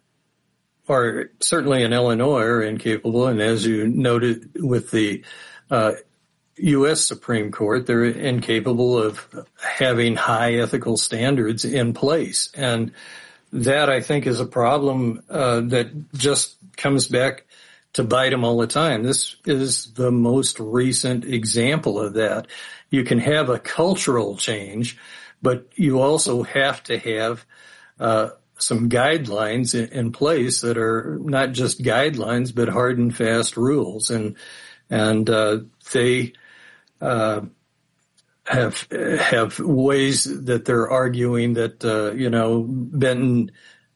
Speaker 12: are certainly in Illinois are incapable, and as you noted with the uh, U S Supreme Court, they're incapable of having high ethical standards in place. And that, I think, is a problem uh, that just comes back to bite them all the time. This is the most recent example of that. You can have a cultural change, but you also have to have uh, some guidelines in, in place that are not just guidelines, but hard and fast rules. And and uh, they uh, have have ways that they're arguing that uh, you know Benton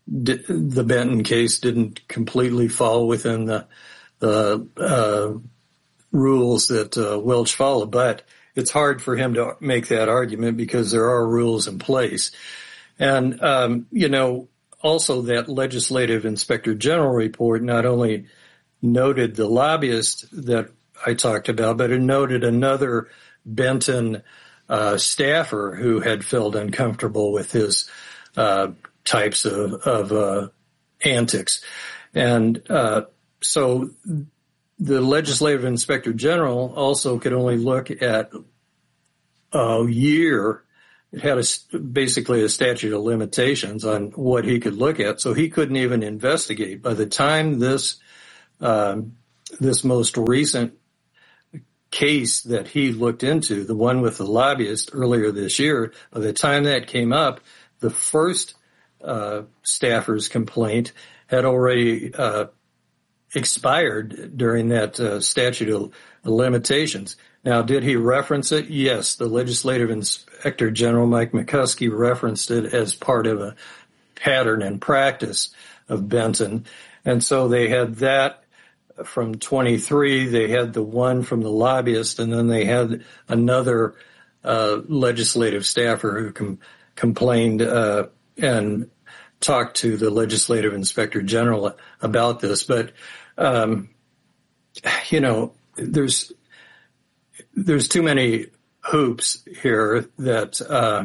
Speaker 12: the Benton case didn't completely fall within the the uh, rules that uh, Welch followed, but it's hard for him to make that argument because there are rules in place. And um, you know, also that legislative inspector general report not only noted the lobbyists that I talked about, but it noted another Benton uh, staffer who had felt uncomfortable with his uh, types of, of uh, antics. And uh, so the legislative inspector general also could only look at a year. It had a, basically a statute of limitations on what he could look at, so he couldn't even investigate. By the time this um, this most recent case that he looked into, the one with the lobbyist earlier this year, by the time that came up, the first uh, staffer's complaint had already uh, expired during that uh, statute of limitations. Now, did he reference it? Yes, the legislative inspector general, Mike McCuskey, referenced it as part of a pattern and practice of Benton. And so they had that from twenty-three, they had the one from the lobbyist, and then they had another uh, legislative staffer who com- complained uh, and talked to the legislative inspector general about this. But, um, you know, there's there's too many hoops here that uh,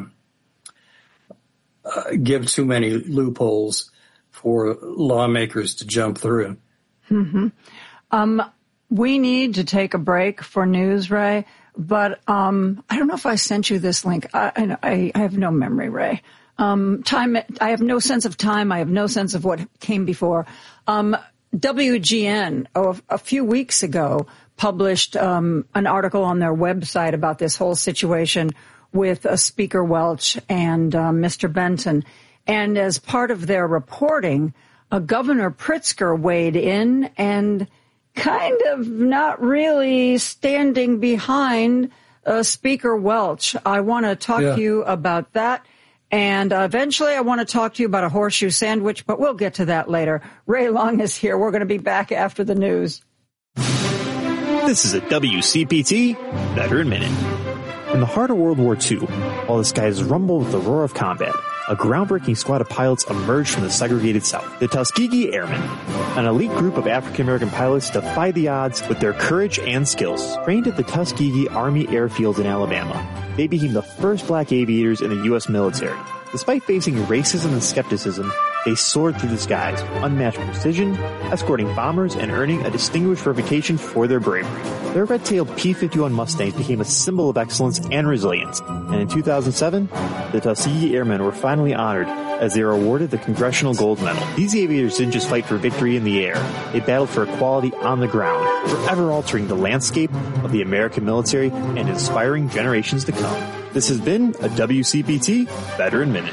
Speaker 12: uh, give too many loopholes for lawmakers to jump through.
Speaker 2: Mm-hmm. Um, we need to take a break for news, Ray, but um, I don't know if I sent you this link. I, I, I have no memory, Ray. Um, time. I have no sense of time. I have no sense of what came before. Um, W G N, oh, a few weeks ago, published um, an article on their website about this whole situation with uh, Speaker Welch and uh, Mister Benton. And as part of their reporting, uh, Governor Pritzker weighed in and kind of not really standing behind uh, Speaker Welch. I want to talk yeah. to you about that. And uh, eventually I want to talk to you about a horseshoe sandwich, but we'll get to that later. Ray Long is here. We're going to be back after the news.
Speaker 14: This is a W C P T Veteran Minute. In the heart of World War Two, while the skies rumbled with the roar of combat, a groundbreaking squad of pilots emerged from the segregated South. The Tuskegee Airmen, an elite group of African-American pilots, defied the odds with their courage and skills. Trained at the Tuskegee Army Airfield in Alabama, they became the first black aviators in the U S military. Despite facing racism and skepticism, they soared through the skies with unmatched precision, escorting bombers and earning a distinguished reputation for their bravery. Their red-tailed P fifty-one Mustangs became a symbol of excellence and resilience, and in two thousand seven, the Tuskegee Airmen were finally honored as they were awarded the Congressional Gold Medal. These aviators didn't just fight for victory in the air, they battled for equality on the ground, forever altering the landscape of the American military and inspiring generations to come. This has been a W C P T Veteran Minute.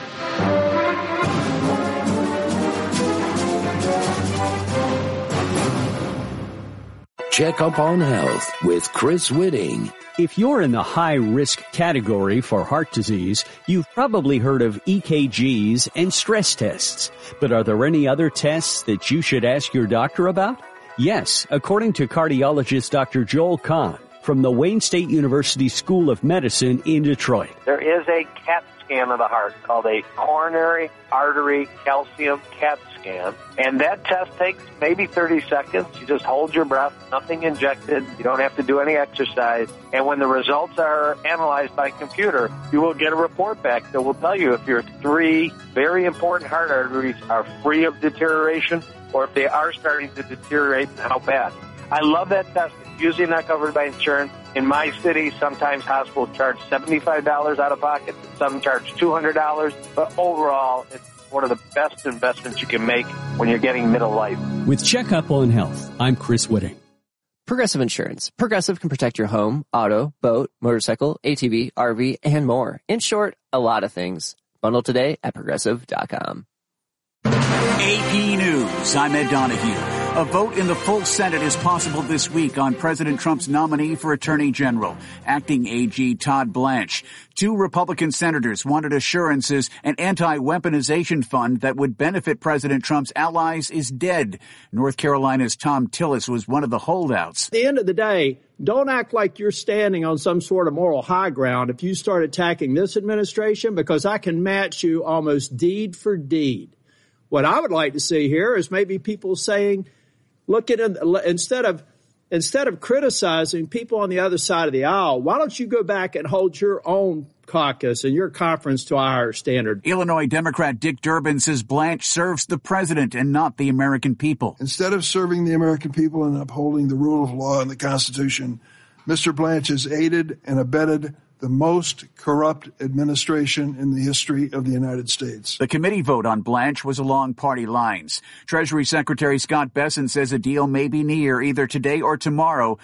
Speaker 15: Check up on health with Chris Whitting.
Speaker 16: If you're in the high-risk category for heart disease, you've probably heard of E K Gs and stress tests. But are there any other tests that you should ask your doctor about? Yes, according to cardiologist Doctor Joel Kahn from the Wayne State University School of Medicine in Detroit.
Speaker 17: There is a CAT scan of the heart called a coronary artery calcium CAT scan, and that test takes maybe thirty seconds. You just hold your breath, nothing injected. You don't have to do any exercise. And when the results are analyzed by computer, you will get a report back that will tell you if your three very important heart arteries are free of deterioration or if they are starting to deteriorate and how bad. I love that test. It's usually not covered by insurance. In my city, sometimes hospitals charge seventy-five dollars out of pocket. Some charge two hundred dollars. But overall, it's one of the best investments you can make when you're getting middle life.
Speaker 16: With Checkup on Health, I'm Chris Whitting.
Speaker 18: Progressive Insurance. Progressive can protect your home, auto, boat, motorcycle, A T V, R V, and more. In short, a lot of things. Bundle today at progressive dot com.
Speaker 19: A P News. I'm Ed Donahue. A vote in the full Senate is possible this week on President Trump's nominee for Attorney General, Acting A G Todd Blanche. Two Republican senators wanted assurances an anti-weaponization fund that would benefit President Trump's allies is dead. North Carolina's Tom Tillis was one of the holdouts.
Speaker 20: At the end of the day, don't act like you're standing on some sort of moral high ground if you start attacking this administration, because I can match you almost deed for deed. What I would like to see here is maybe people saying, look at it, instead of instead of criticizing people on the other side of the aisle, why don't you go back and hold your own caucus and your conference to a higher standard?
Speaker 19: Illinois Democrat Dick Durbin says Blanche serves the president and not the American people.
Speaker 21: Instead of serving the American people and upholding the rule of law and the Constitution, Mister Blanche has aided and abetted the most corrupt administration in the history of the United States.
Speaker 19: The committee vote on Blanche was along party lines. Treasury Secretary Scott Bessent says a deal may be near either today or tomorrow